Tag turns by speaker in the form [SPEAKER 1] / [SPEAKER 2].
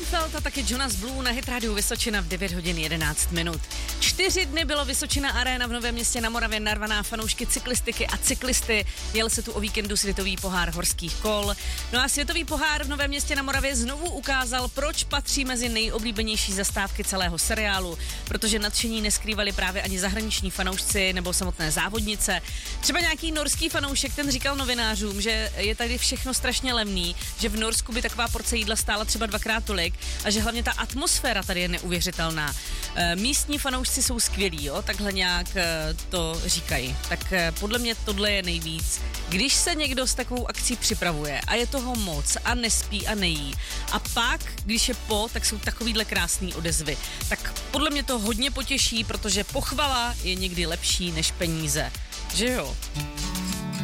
[SPEAKER 1] Seinfeld a taky Jonas Blue na Hit Radio Vysočina v 9 hodin 11 minut. 4 dny bylo Vysočina Arena v Novém Městě na Moravě narvaná fanoušky cyklistiky a cyklisty. Jel se tu o víkendu světový pohár horských kol. No a světový pohár v Novém Městě na Moravě znovu ukázal, proč patří mezi nejoblíbenější zastávky celého seriálu, protože nadšení neskrývali právě ani zahraniční fanoušci nebo samotné závodnice. Třeba nějaký norský fanoušek, ten říkal novinářům, že je tady všechno strašně levný, že v Norsku by taková porce jídla stála třeba 2x tolik a že hlavně ta atmosféra tady je neuvěřitelná. Místní fanoušci jsou skvělí, jo, takhle nějak to říkají. Tak podle mě tohle je nejvíc. Když se někdo s takovou akcí připravuje a je toho moc a nespí a nejí a pak, když je tak jsou takovýhle krásný odezvy. Tak podle mě to hodně potěší, protože pochvala je někdy lepší než peníze. Že jo?